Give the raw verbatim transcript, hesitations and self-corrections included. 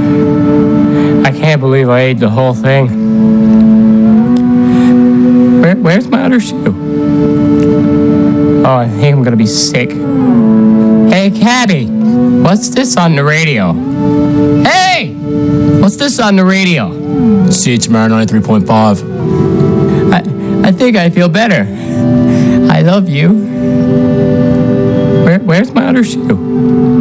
I can't believe I ate the whole thing. Where, where's my other shoe? Oh, I think I'm gonna be sick. Hey, Cabby, what's this on the radio? Hey! What's this on the radio? C H M R ninety-three point five. I, I think I feel better. I love you. Where, where's my other shoe?